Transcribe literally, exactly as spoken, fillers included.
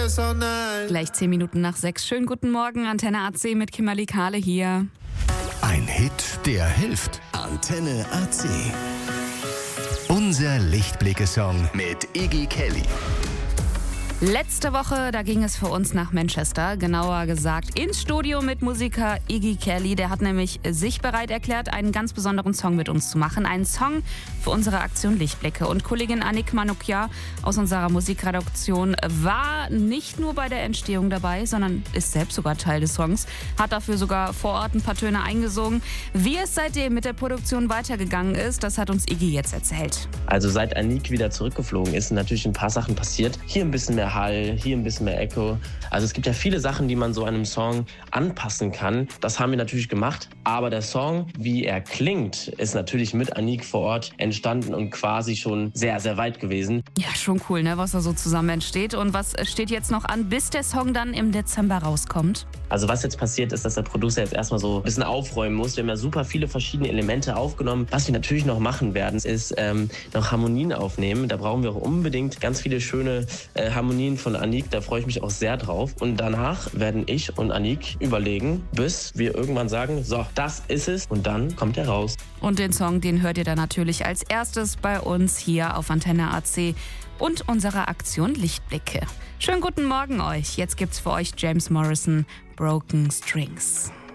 personal. Gleich zehn Minuten nach sechs. Schönen guten Morgen, Antenne A C mit Kimberly Kahle hier. Ein Hit, der hilft. Antenne A C. Unser Lichtblicke-Song mit Iggy Kelly. Letzte Woche, da ging es für uns nach Manchester, genauer gesagt ins Studio mit Musiker Iggy Kelly. Der hat nämlich sich bereit erklärt, einen ganz besonderen Song mit uns zu machen. Einen Song für unsere Aktion Lichtblicke. Und Kollegin Annick Manoukian aus unserer Musikredaktion war nicht nur bei der Entstehung dabei, sondern ist selbst sogar Teil des Songs. Hat dafür sogar vor Ort ein paar Töne eingesungen. Wie es seitdem mit der Produktion weitergegangen ist, das hat uns Iggy jetzt erzählt. Also seit Annick wieder zurückgeflogen ist, sind natürlich ein paar Sachen passiert. Hier ein bisschen mehr Hall, hier ein bisschen mehr Echo. Also es gibt ja viele Sachen, die man so einem Song anpassen kann. Das haben wir natürlich gemacht. Aber der Song, wie er klingt, ist natürlich mit Annick vor Ort entstanden und quasi schon sehr, sehr weit gewesen. Ja, schon cool, ne, was da so zusammen entsteht. Und was steht jetzt noch an, bis der Song dann im Dezember rauskommt? Also was jetzt passiert ist, dass der Producer jetzt erstmal so ein bisschen aufräumen muss. Wir haben ja super viele verschiedene Elemente aufgenommen. Was wir natürlich noch machen werden, ist ähm, noch Harmonien aufnehmen. Da brauchen wir auch unbedingt ganz viele schöne äh, Harmonien von Annick. Da freue ich mich auch sehr drauf. Und danach werden ich und Annick überlegen, bis wir irgendwann sagen, so, das ist es. Und dann kommt er raus. Und den Song, den hört ihr dann natürlich als erstes bei uns hier auf Antenne A C und unserer Aktion Lichtblicke. Schönen guten Morgen euch. Jetzt gibt's für euch James Morrison, Broken Strings.